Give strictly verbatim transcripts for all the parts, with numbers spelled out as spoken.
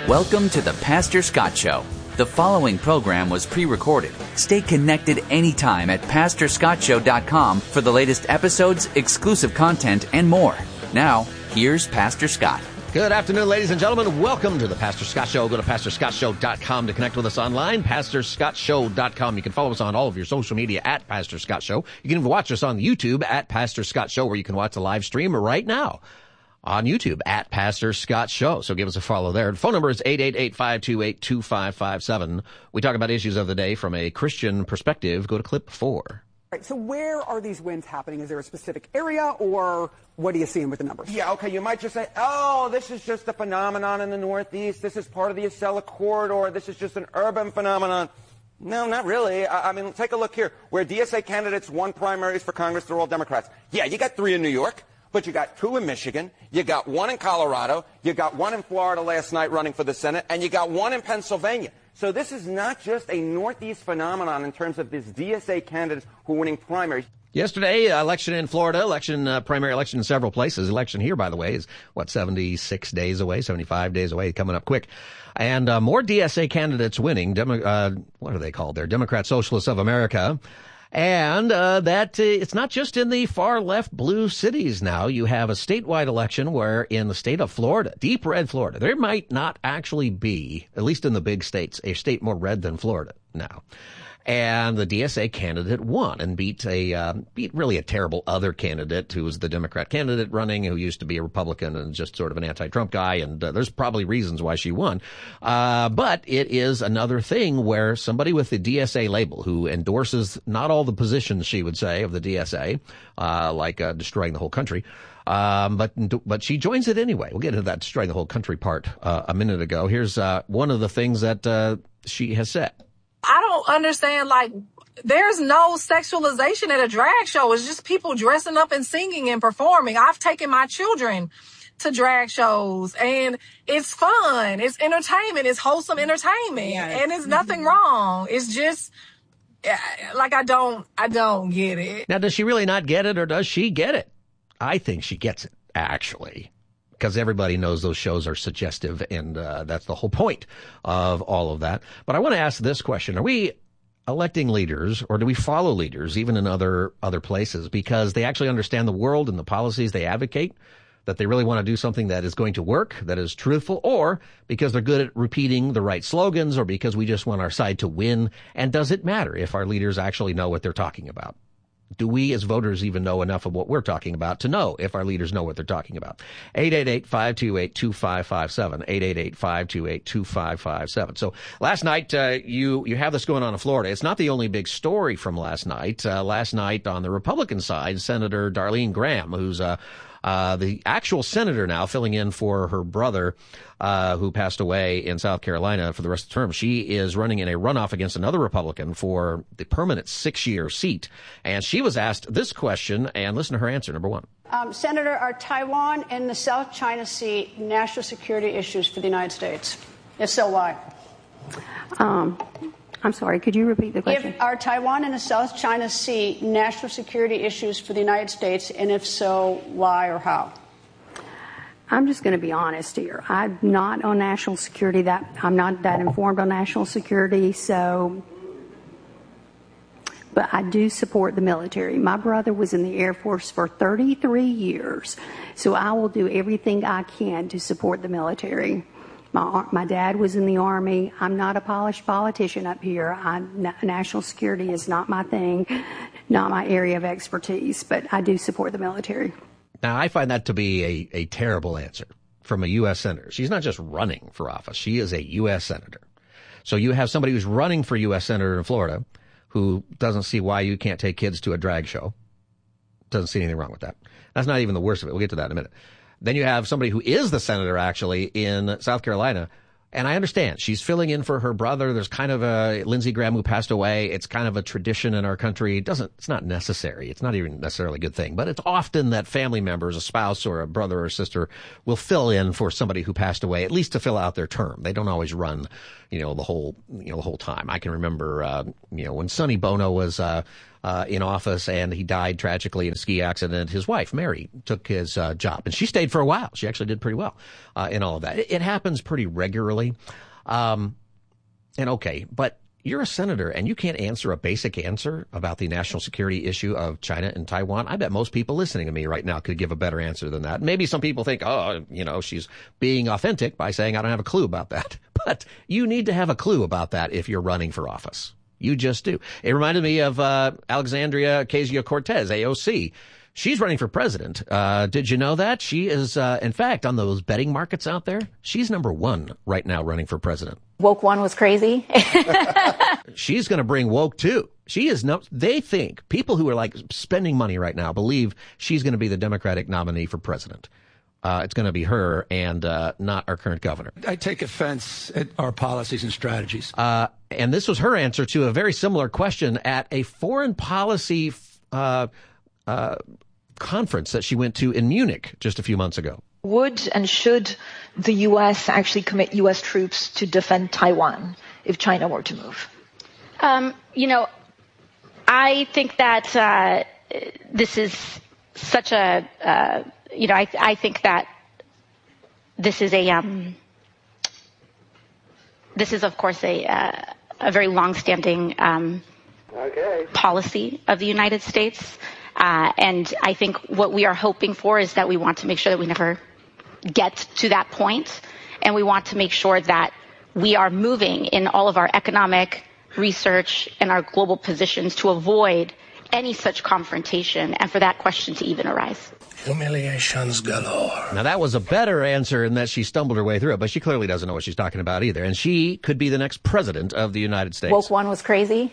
Welcome to the Pastor Scott Show. The following program was pre-recorded. Stay connected anytime at pastor scott show dot com for the latest episodes, exclusive content, and more. Now, here's Pastor Scott. Good afternoon, ladies and gentlemen. Welcome to the Pastor Scott Show. Go to pastor scott show dot com to connect with us online, pastor scott show dot com. You can follow us on all of your social media at Pastor Scott Show. You can even watch us on YouTube at Pastor Scott Show, where you can watch the live stream right now on YouTube at Pastor Scott Show. So give us a follow there. Phone number is eight eight eight, five two eight, two five five seven. We talk about issues of the day from a Christian perspective. Go to clip four. Right, so where are these wins happening? Is there a specific area, or what are you seeing with the numbers? Yeah, okay, you might just say, oh, this is just a phenomenon in the Northeast. This is part of the Acela Corridor. This is just an urban phenomenon. No, not really. I, I mean, take a look here. Where D S A candidates won primaries for Congress, they're all Democrats. Yeah, you got three in New York, but you got two in Michigan. You got one in Colorado. You got one in Florida last night running for the Senate, and you got one in Pennsylvania. So this is not just a Northeast phenomenon in terms of this D S A candidates who are winning primaries. Yesterday, election in Florida, election, uh, primary election in several places. Election here, by the way, is, what, seventy-six days away, seventy-five days away, coming up quick. And uh, more D S A candidates winning. Demo- uh, what are they called? They're Democrat Socialists of America. And uh, that uh, it's not just in the far left blue cities now. You have a statewide election where in the state of Florida, deep red Florida, there might not actually be, at least in the big states, a state more red than Florida now. And the D S A candidate won and beat a uh, beat really a terrible other candidate who was the Democrat candidate running, who used to be a Republican and just sort of an anti-Trump guy. And uh, there's probably reasons why she won. Uh, but it is another thing where somebody with the D S A label who endorses not all the positions, she would say, of the D S A, uh, like uh, destroying the whole country. Um, but but she joins it anyway. We'll get into that destroying the whole country part uh, a minute ago. Here's uh, one of the things that uh, she has said. I don't understand, like, there's no sexualization at a drag show. It's just people dressing up and singing and performing. I've taken my children to drag shows, and it's fun. It's entertainment. It's wholesome entertainment. Yeah. And it's nothing wrong. It's just, like, I don't, I don't get it. Now, does she really not get it, or does she get it? I think she gets it, actually. Because everybody knows those shows are suggestive, and uh, that's the whole point of all of that. But I want to ask this question. Are we electing leaders, or do we follow leaders, even in other other places, because they actually understand the world and the policies they advocate, that they really want to do something that is going to work, that is truthful, or because they're good at repeating the right slogans, or because we just want our side to win? And does it matter if our leaders actually know what they're talking about? Do we as voters even know enough of what we're talking about to know if our leaders know what they're talking about? eight eight eight, five two eight, two five five seven. eight eight eight, five two eight, two five five seven. So last night, uh, you, you have this going on in Florida. It's not the only big story from last night. Uh, last night on the Republican side, Senator Darlene Graham, who's, uh, Uh, the actual senator now filling in for her brother, uh, who passed away in South Carolina for the rest of the term. She is running in a runoff against another Republican for the permanent six-year seat. And she was asked this question, and listen to her answer. Number one. Um, Senator, are Taiwan and the South China Sea national security issues for the United States? If so, why? Um, I'm sorry, could you repeat the question? If, are Taiwan and the South China Sea national security issues for the United States, and if so, why or how? I'm just going to be honest here. I'm not on national security. That I'm not that informed on national security, so. But I do support the military. My brother was in the Air Force for thirty-three years, so I will do everything I can to support the military. My, my dad was in the Army. I'm not a polished politician up here. I, national security is not my thing, not my area of expertise, but I do support the military. Now, I find that to be a, a terrible answer from a U S senator. She's not just running for office. She is a U S senator. So you have somebody who's running for U S senator in Florida who doesn't see why you can't take kids to a drag show. Doesn't see anything wrong with that. That's not even the worst of it. We'll get to that in a minute. Then you have somebody who is the senator, actually, in South Carolina. And I understand she's filling in for her brother. There's kind of a Lindsey Graham who passed away. It's kind of a tradition in our country. It doesn't, it's not necessary. It's not even necessarily a good thing, but it's often that family members, a spouse or a brother or sister, will fill in for somebody who passed away, at least to fill out their term. They don't always run, you know, the whole, you know, the whole time. I can remember, uh, you know, when Sonny Bono was, uh, uh, in office, and he died tragically in a ski accident. His wife, Mary, took his uh, job, and she stayed for a while. She actually did pretty well uh, in all of that. It, it happens pretty regularly. Um, and okay, but you're a senator and you can't answer a basic answer about the national security issue of China and Taiwan. I bet most people listening to me right now could give a better answer than that. Maybe some people think, oh, you know, she's being authentic by saying I don't have a clue about that. But you need to have a clue about that if you're running for office. You just do. It reminded me of uh, Alexandria Ocasio-Cortez, A O C. She's running for president. Uh, did you know that? She is, uh, in fact, on those betting markets out there, she's number one right now running for president. Woke one was crazy. She's going to bring woke two. She is no, they think people who are like spending money right now believe she's going to be the Democratic nominee for president. Uh, it's going to be her and uh, not our current governor. I take offense at our policies and strategies. Uh, and this was her answer to a very similar question at a foreign policy uh, uh, conference that she went to in Munich just a few months ago. Would and should the U S actually commit U S troops to defend Taiwan if China were to move? Um, you know, I think that uh, this is such a, uh, you know, I, I think that this is a, um, this is of course a, uh, a very longstanding um, okay. policy of the United States. Uh, and I think what we are hoping for is that we want to make sure that we never get to that point, and we want to make sure that we are moving in all of our economic research and our global positions to avoid any such confrontation and for that question to even arise. Humiliations galore. Now, that was a better answer in that she stumbled her way through it, but she clearly doesn't know what she's talking about either. And she could be the next president of the United States. Woke one was crazy.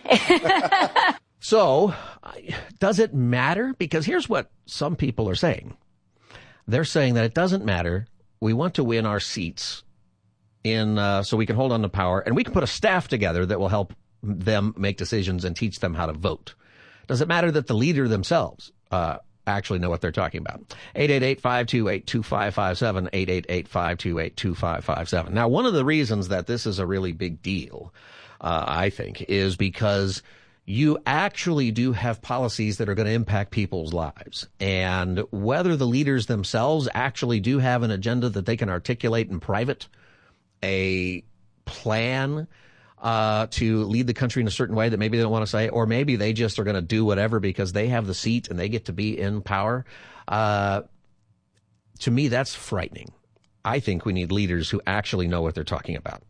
So, does it matter? Because here's what some people are saying. They're saying that it doesn't matter. We want to win our seats in uh, so we can hold on to power, and we can put a staff together that will help them make decisions and teach them how to vote. Does it matter that the leader themselves uh, actually know what they're talking about? eight eight eight, five two eight, two five five seven, eight eight eight, five two eight, two five five seven. Now, one of the reasons that this is a really big deal, uh, I think, is because you actually do have policies that are going to impact people's lives. And whether the leaders themselves actually do have an agenda that they can articulate in private, a plan uh, to lead the country in a certain way that maybe they don't want to say, or maybe they just are going to do whatever because they have the seat and they get to be in power. Uh, to me, that's frightening. I think we need leaders who actually know what they're talking about.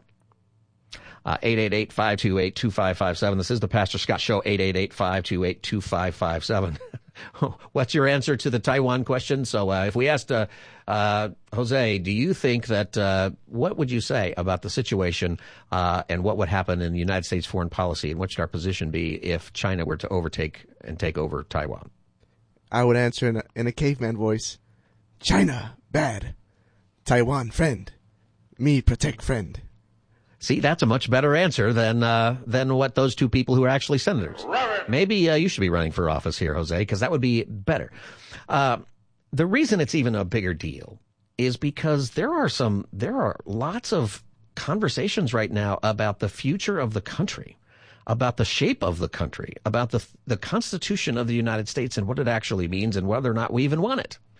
Uh, eight eight eight, five two eight, two five five seven. This is the Pastor Scott Show, eight eight eight, five two eight, two five five seven. What's your answer to the Taiwan question? So uh, if we asked uh, uh, Jose, do you think that, uh, what would you say about the situation uh, and what would happen in the United States foreign policy, and what should our position be if China were to overtake and take over Taiwan? I would answer in a, in a caveman voice, China, bad. Taiwan, friend. Me, protect friend. See, that's a much better answer than uh, than what those two people who are actually senators. Maybe uh, you should be running for office here, Jose, because that would be better. Uh, the reason it's even a bigger deal is because there are some there are lots of conversations right now about the future of the country, about the shape of the country, about the the Constitution of the United States and what it actually means and whether or not we even want it.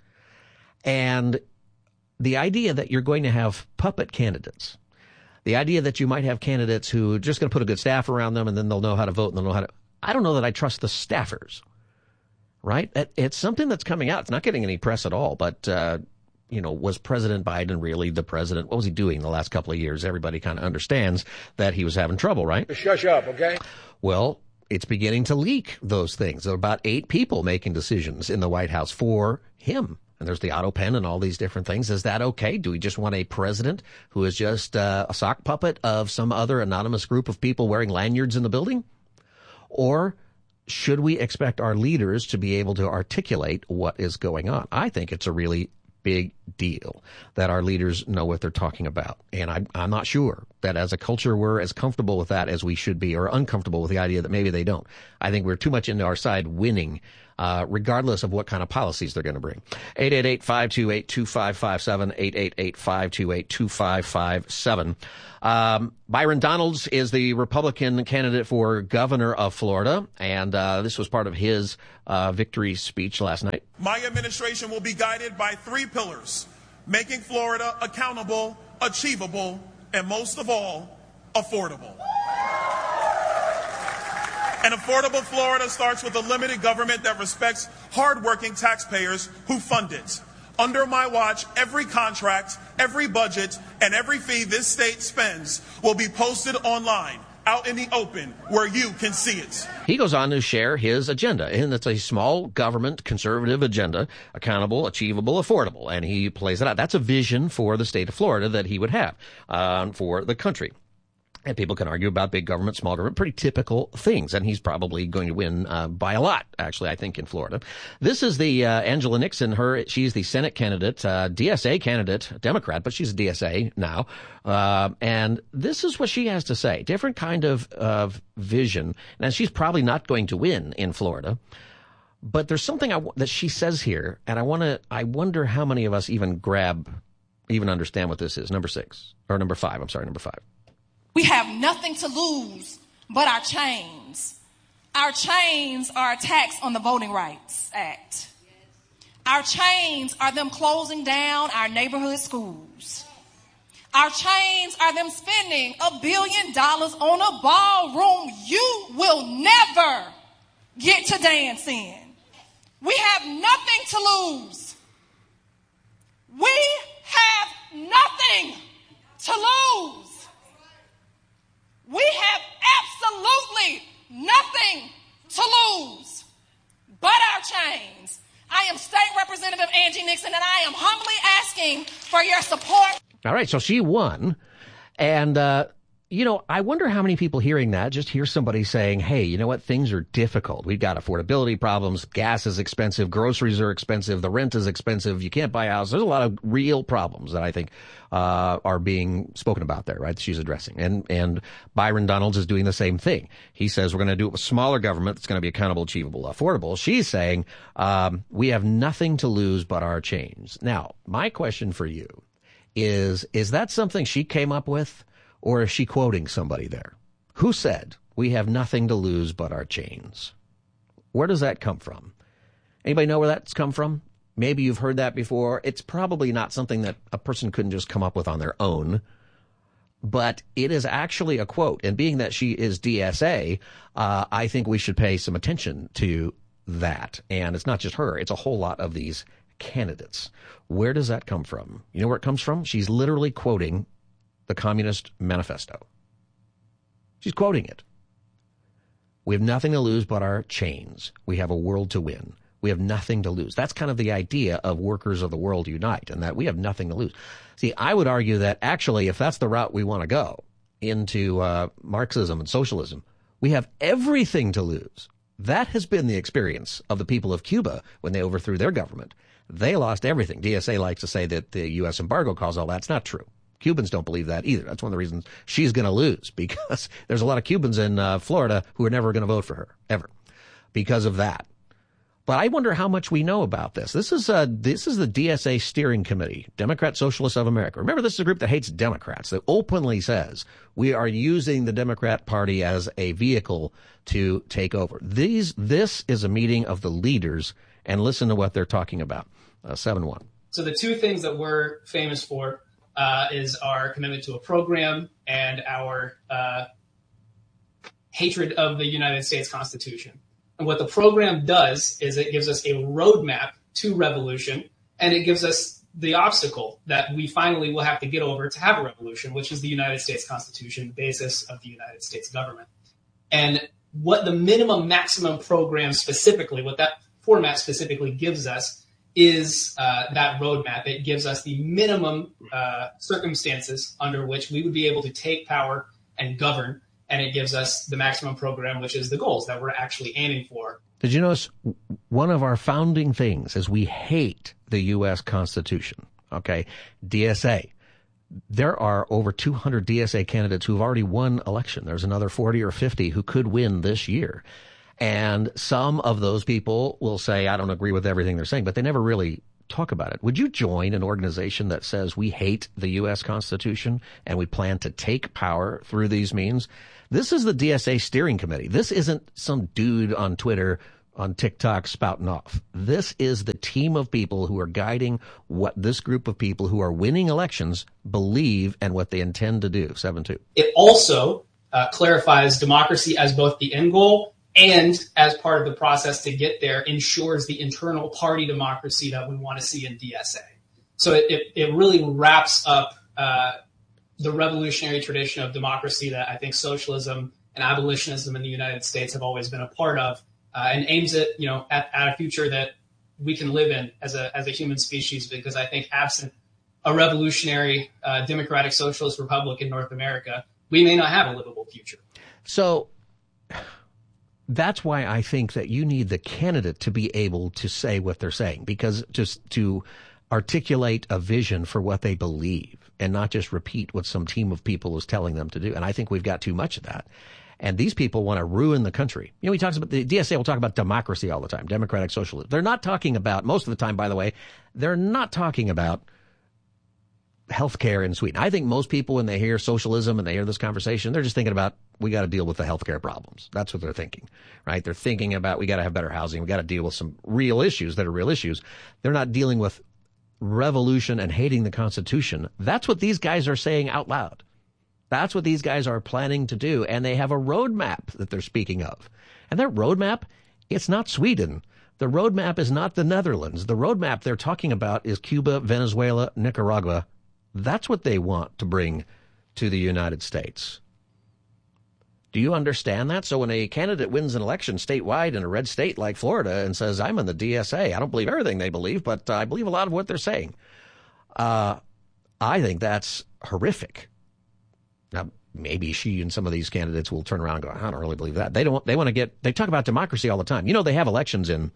And the idea that you're going to have puppet candidates, the idea that you might have candidates who are just going to put a good staff around them and then they'll know how to vote and they'll know how to. I don't know that I trust the staffers, right? It's something that's coming out. It's not getting any press at all. But, uh, you know, was President Biden really the president? What was he doing the last couple of years? Everybody kind of understands that he was having trouble, right? Shush up, okay? Well, it's beginning to leak those things. There are about eight people making decisions in the White House for him. And there's the auto pen and all these different things. Is that okay? Do we just want a president who is just uh, a sock puppet of some other anonymous group of people wearing lanyards in the building? Or should we expect our leaders to be able to articulate what is going on? I think it's a really big deal that our leaders know what they're talking about. And I'm, I'm not sure that as a culture we're as comfortable with that as we should be, or uncomfortable with the idea that maybe they don't. I think we're too much into our side winning, uh, regardless of what kind of policies they're going to bring. eight eight eight, five two eight, two five five seven, eight eight eight, five two eight, two five five seven. Um, Byron Donalds is the Republican candidate for governor of Florida, and uh, this was part of his uh, victory speech last night. My administration will be guided by three pillars: making Florida accountable, achievable, and most of all, affordable. An affordable Florida starts with a limited government that respects hardworking taxpayers who fund it. Under my watch, every contract, every budget, and every fee this state spends will be posted online, out in the open, where you can see it. He goes on to share his agenda, and it's a small government conservative agenda, accountable, achievable, affordable, and he plays it out. That's a vision for the state of Florida that he would have uh, for the country. And people can argue about big government, small government, pretty typical things. And he's probably going to win uh, by a lot, actually, I think, in Florida. This is the uh, Angela Nixon. Her, she's the Senate candidate, uh, D S A candidate, Democrat, but she's a D S A now. Uh, and this is what she has to say. Different kind of, of vision. And she's probably not going to win in Florida. But there's something I, that she says here, and I want to. I wonder how many of us even grab, even understand what this is. Number six, or number five. I'm sorry, number five. We have nothing to lose but our chains. Our chains are a tax on the Voting Rights Act. Our chains are them closing down our neighborhood schools. Our chains are them spending a billion dollars on a ballroom you will never get to dance in. We have nothing to lose. We have nothing to lose. We have absolutely nothing to lose but our chains. I am State Representative Angie Nixon, and I am humbly asking for your support. All right, so she won. And, uh, you know, I wonder how many people hearing that just hear somebody saying, hey, you know what, things are difficult. We've got affordability problems. Gas is expensive. Groceries are expensive. The rent is expensive. You can't buy a house. There's a lot of real problems that I think uh are being spoken about there, right, that she's addressing. And and Byron Donalds is doing the same thing. He says we're going to do it with smaller government that's going to be accountable, achievable, affordable. She's saying um we have nothing to lose but our chains. Now, my question for you is, is that something she came up with? Or is she quoting somebody there? Who said, we have nothing to lose but our chains? Where does that come from? Anybody know where that's come from? Maybe you've heard that before. It's probably not something that a person couldn't just come up with on their own. But it is actually a quote. And being that she is D S A, uh, I think we should pay some attention to that. And it's not just her. It's a whole lot of these candidates. Where does that come from? You know where it comes from? She's literally quoting the Communist Manifesto. She's quoting it. We have nothing to lose but our chains. We have a world to win. We have nothing to lose. That's kind of the idea of Workers of the World Unite, and that we have nothing to lose. See, I would argue that actually, if that's the route we want to go into uh, Marxism and socialism, we have everything to lose. That has been the experience of the people of Cuba when they overthrew their government. They lost everything. D S A likes to say that the U S embargo caused all that. It's not true. Cubans don't believe that either. That's one of the reasons she's going to lose, because there's a lot of Cubans in uh, Florida who are never going to vote for her, ever, because of that. But I wonder how much we know about this. This is uh, this is the D S A Steering Committee, Democrat Socialists of America. Remember, this is a group that hates Democrats, that openly says we are using the Democrat Party as a vehicle to take over. These, this is a meeting of the leaders, and listen to what they're talking about. Uh, seven one. So the two things that we're famous for Uh, is our commitment to a program and our uh, hatred of the United States Constitution. And what the program does is it gives us a roadmap to revolution, and it gives us the obstacle that we finally will have to get over to have a revolution, which is the United States Constitution, the basis of the United States government. And what the minimum maximum program specifically, what that format specifically gives us is uh, that roadmap. It gives us the minimum uh, circumstances under which we would be able to take power and govern, and it gives us the maximum program, which is the goals that we're actually aiming for. Did you notice one of our founding things is we hate the U S Constitution? Okay. D S A. There are over two hundred D S A candidates who've already won election. There's another forty or fifty who could win this year. And some of those people will say, I don't agree with everything they're saying, but they never really talk about it. Would you join an organization that says we hate the U S Constitution and we plan to take power through these means? This is the D S A steering committee. This isn't some dude on Twitter, on TikTok spouting off. This is the team of people who are guiding what this group of people who are winning elections believe and what they intend to do. seven two. It also uh, clarifies democracy as both the end goal and as part of the process to get there, ensures the internal party democracy that we want to see in D S A. So it, it, it really wraps up uh, the revolutionary tradition of democracy that I think socialism and abolitionism in the United States have always been a part of. Uh, and aims at, you know, at, at a future that we can live in as a as a human species, because I think absent a revolutionary uh, democratic socialist republic in North America, we may not have a livable future. So that's why I think that you need the candidate to be able to say what they're saying, because just to articulate a vision for what they believe and not just repeat what some team of people is telling them to do. And I think we've got too much of that. And these people want to ruin the country. You know, he talks about the D S A will talk about democracy all the time, democratic socialism. They're not talking about, most of the time, by the way, they're not talking about healthcare in Sweden. I think most people, when they hear socialism and they hear this conversation, they're just thinking about, we got to deal with the healthcare problems. That's what they're thinking, right? They're thinking about, we got to have better housing. We got to deal with some real issues that are real issues. They're not dealing with revolution and hating the Constitution. That's what these guys are saying out loud. That's what these guys are planning to do, and they have a roadmap that they're speaking of. And their roadmap, it's not Sweden. The roadmap is not the Netherlands. The roadmap they're talking about is Cuba, Venezuela, Nicaragua. That's what they want to bring to the United States. Do you understand that? So when a candidate wins an election statewide in a red state like Florida and says, I'm in the D S A, I don't believe everything they believe, but I believe a lot of what they're saying. Uh, I think that's horrific. Now, maybe she and some of these candidates will turn around and go, I don't really believe that. They don't, they want to get, they talk about democracy all the time. You know, they have elections in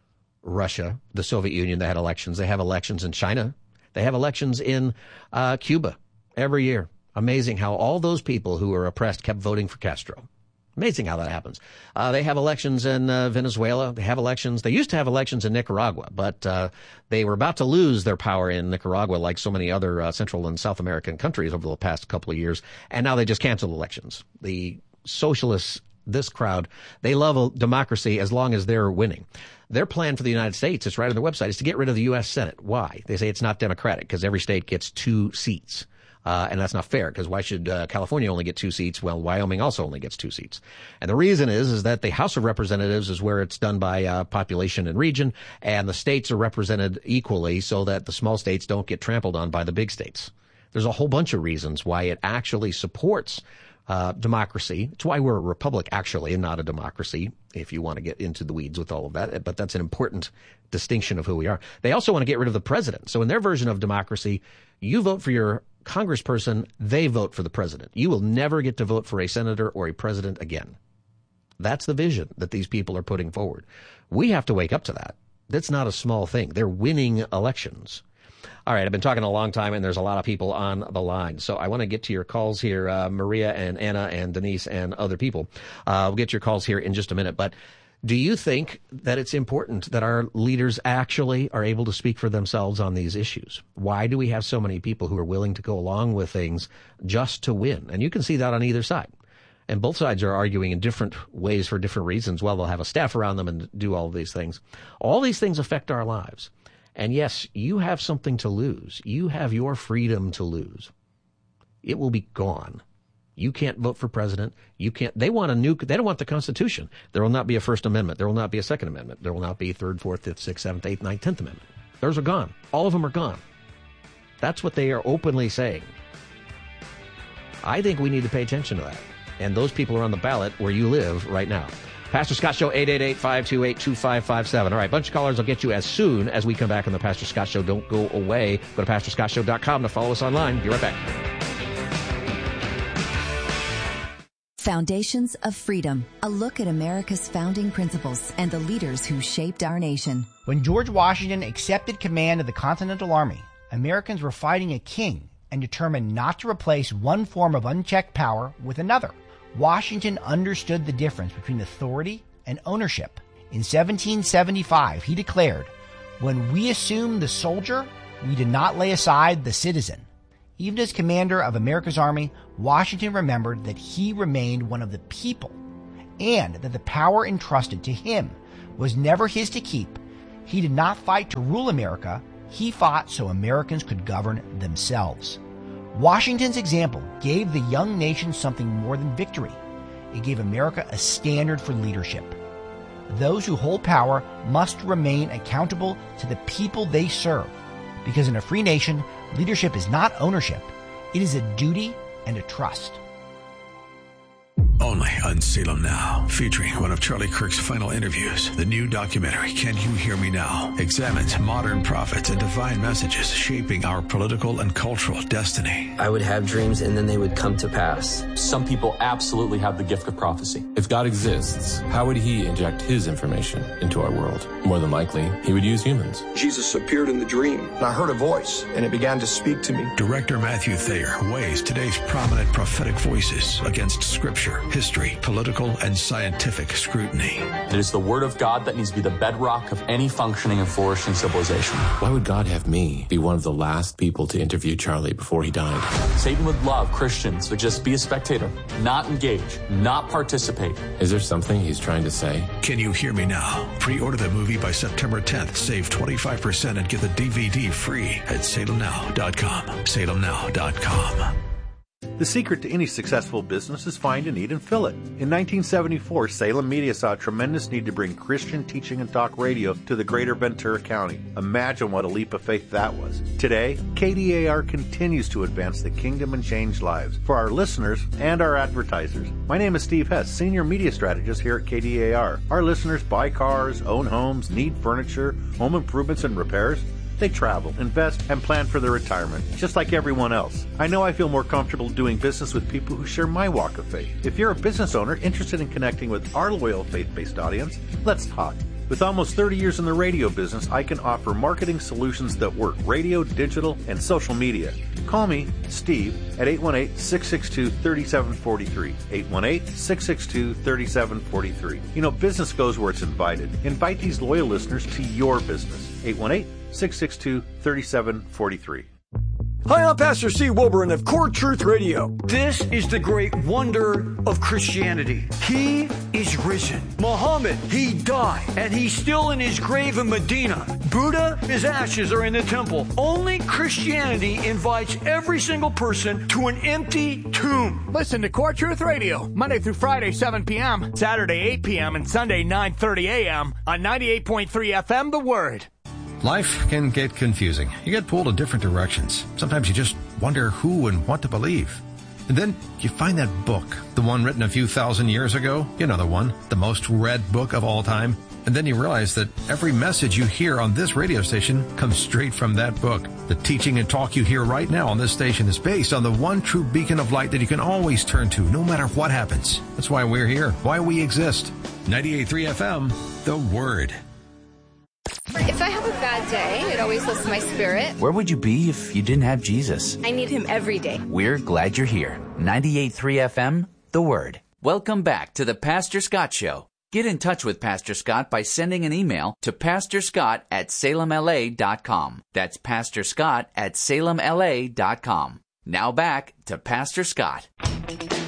Russia, the Soviet Union, they had elections. They have elections in China. They have elections in uh, Cuba every year. Amazing how all those people who were oppressed kept voting for Castro. Amazing how that happens. Uh, they have elections in uh, Venezuela. They have elections. They used to have elections in Nicaragua, but uh, they were about to lose their power in Nicaragua, like so many other uh, Central and South American countries over the past couple of years. And now they just canceled elections. The socialists, this crowd, they love democracy as long as they're winning. Their plan for the United States, it's right on their website, is to get rid of the U S Senate. Why? They say it's not democratic because every state gets two seats. Uh, and that's not fair, because why should uh, California only get two seats? Well, Wyoming also only gets two seats. And the reason is, is that the House of Representatives is where it's done by uh, population and region, and the states are represented equally so that the small states don't get trampled on by the big states. There's a whole bunch of reasons why it actually supports uh, democracy. It's why we're a republic, actually, and not a democracy, if you want to get into the weeds with all of that. But that's an important distinction of who we are. They also want to get rid of the president. So in their version of democracy, you vote for your congressperson, they vote for the president. You will never get to vote for a senator or a president again. That's the vision that these people are putting forward. We have to wake up to that. That's not a small thing. They're winning elections. All right, I've been talking a long time, and there's a lot of people on the line. So I want to get to your calls here, uh, Maria and Anna and Denise and other people. Uh, we'll get your calls here in just a minute. But do you think that it's important that our leaders actually are able to speak for themselves on these issues? Why do we have so many people who are willing to go along with things just to win? And you can see that on either side. And both sides are arguing in different ways for different reasons. Well, they'll have a staff around them and do all of these things. All these things affect our lives. And yes, you have something to lose. You have your freedom to lose. It will be gone. You can't vote for president. You can't. They want a new. They don't want the Constitution. There will not be a First Amendment. There will not be a Second Amendment. There will not be a Third, Fourth, Fifth, Sixth, Seventh, Eighth, Ninth, Tenth Amendment. Those are gone. All of them are gone. That's what they are openly saying. I think we need to pay attention to that. And those people are on the ballot where you live right now. Pastor Scott Show, eight eight eight, five two eight, two five five seven. All right, bunch of callers. I'll get you as soon as we come back on the Pastor Scott Show. Don't go away. Go to pastor scott show dot com to follow us online. Be right back. Foundations of Freedom, a look at America's founding principles and the leaders who shaped our nation. When George Washington accepted command of the Continental Army, Americans were fighting a king and determined not to replace one form of unchecked power with another. Washington understood the difference between authority and ownership. In seventeen seventy-five, he declared, "When we assume the soldier, we did not lay aside the citizen." Even as commander of America's army, Washington remembered that he remained one of the people, and that the power entrusted to him was never his to keep. He did not fight to rule America. He fought so Americans could govern themselves. Washington's example gave the young nation something more than victory. It gave America a standard for leadership. Those who hold power must remain accountable to the people they serve, because in a free nation, leadership is not ownership. It is a duty and a trust. Only on Salem Now, featuring one of Charlie Kirk's final interviews. The new documentary, Can You Hear Me Now?, examines modern prophets and divine messages shaping our political and cultural destiny. I would have dreams and then they would come to pass. Some people absolutely have the gift of prophecy. If God exists, how would he inject his information into our world? More than likely, he would use humans. Jesus appeared in the dream, and I heard a voice, and it began to speak to me. Director Matthew Thayer weighs today's prominent prophetic voices against Scripture, history, political, and scientific scrutiny. It is the Word of God that needs to be the bedrock of any functioning and flourishing civilization. Why would God have me be one of the last people to interview Charlie before he died? Satan would love Christians to just be a spectator, not engage, not participate. Is there something he's trying to say? Can You Hear Me Now? Pre-order the movie by September tenth. Save twenty-five percent and get the D V D free at salem now dot com. salem now dot com. The secret to any successful business is find a need and fill it. In nineteen seventy-four, Salem Media saw a tremendous need to bring Christian teaching and talk radio to the greater Ventura County. Imagine what a leap of faith that was. Today, K D A R continues to advance the kingdom and change lives for our listeners and our advertisers. My name is Steve Hess, Senior Media Strategist here at K D A R. Our listeners buy cars, own homes, need furniture, home improvements and repairs. They travel, invest, and plan for their retirement, just like everyone else. I know I feel more comfortable doing business with people who share my walk of faith. If you're a business owner interested in connecting with our loyal faith-based audience, let's talk. With almost thirty years in the radio business, I can offer marketing solutions that work radio, digital, and social media. Call me, Steve, at eight one eight, six six two, three seven four three. eight one eight, six six two, three seven four three. You know, business goes where it's invited. Invite these loyal listeners to your business. eight one eight, six six two, three seven four three. Hi, I'm Pastor Steve Wilburn of Core Truth Radio. This is the great wonder of Christianity. He is risen. Muhammad, he died, and he's still in his grave in Medina. Buddha, his ashes are in the temple. Only Christianity invites every single person to an empty tomb. Listen to Core Truth Radio, Monday through Friday, seven p.m., Saturday, eight p.m., and Sunday, nine thirty a.m. on ninety-eight point three F M, The Word. Life can get confusing. You get pulled in different directions. Sometimes you just wonder who and what to believe. And then you find that book, the one written a few thousand years ago. You know the one, the most read book of all time. And then you realize that every message you hear on this radio station comes straight from that book. The teaching and talk you hear right now on this station is based on the one true beacon of light that you can always turn to, no matter what happens. That's why we're here, why we exist. ninety-eight point three F M, The Word. If I have a bad day, it always lifts my spirit. Where would you be if you didn't have Jesus? I need him every day. We're glad you're here. ninety-eight point three F M, The Word. Welcome back to the Pastor Scott Show. Get in touch with Pastor Scott by sending an email to pastor scott at salem l a dot com. That's Pastor Scott at salem l a dot com. Now back to Pastor Scott.